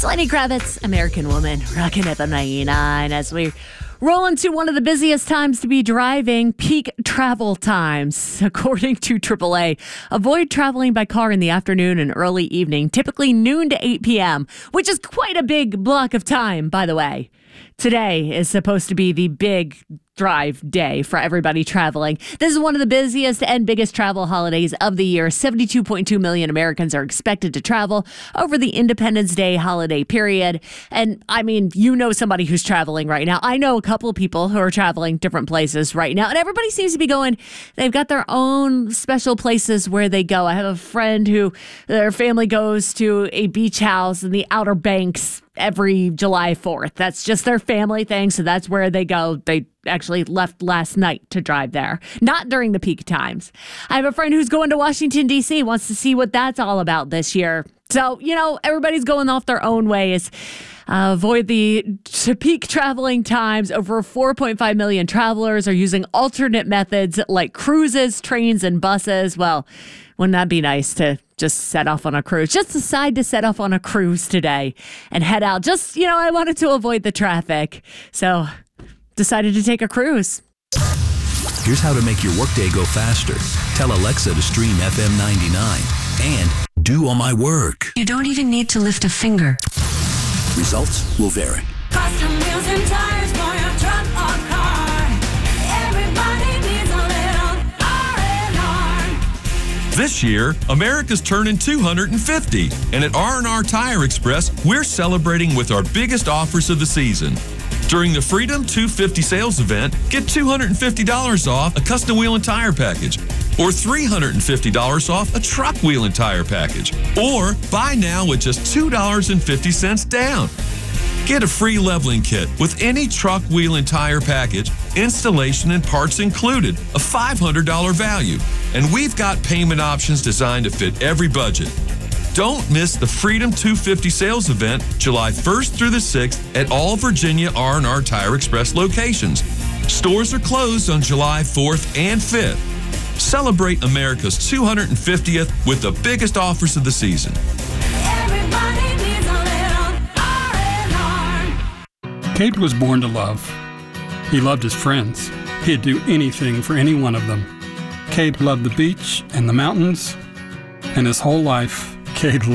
Lenny Kravitz, American Woman, rocking at the 99 as we roll into one of the busiest times to be driving, peak travel times. According to AAA, avoid traveling by car in the afternoon and early evening, typically noon to 8 p.m., which is quite a big block of time, by the way. Today is supposed to be the big drive day for everybody traveling. This is one of the busiest and biggest travel holidays of the year. 72.2 million Americans are expected to travel over the Independence Day holiday period. And I mean, you know somebody who's traveling right now. I know a couple of people who are traveling different places right now. And everybody seems to be going, they've got their own special places where they go. I have a friend who their family goes to a beach house in the Outer Banks every July 4th. That's just their family thing. So that's where they go. They actually left last night to drive there, not during the peak times. I have a friend who's going to Washington, D.C., wants to see what that's all about this year. So, you know, everybody's going off their own ways. Avoid the peak traveling times. Over 4.5 million travelers are using alternate methods like cruises, trains, and buses. Well, wouldn't that be nice to just set off on a cruise? Just decide to set off on a cruise today and head out. Just, you know, I wanted to avoid the traffic. So decided to take a cruise. Here's how to make your workday go faster. Tell Alexa to stream FM 99 and do all my work. You don't even need to lift a finger. Results will vary. Custom wheels and tires for your truck or car. Everybody needs a little R&R. This year, America's turning 250, and at R&R Tire Express, we're celebrating with our biggest offers of the season. During the Freedom 250 sales event, get $250 off a custom wheel and tire package, or $350 off a truck wheel and tire package, or buy now with just $2.50 down. Get a free leveling kit with any truck wheel and tire package, installation and parts included, a $500 value. And we've got payment options designed to fit every budget. Don't miss the Freedom 250 sales event July 1st through the 6th at all Virginia R&R Tire Express locations. Stores are closed on July 4th and 5th. Celebrate America's 250th with the biggest offers of the season. Everybody needs a little R&R. Cade was born to love. He loved his friends. He'd do anything for any one of them. Cade loved the beach and the mountains, and his whole life, Cade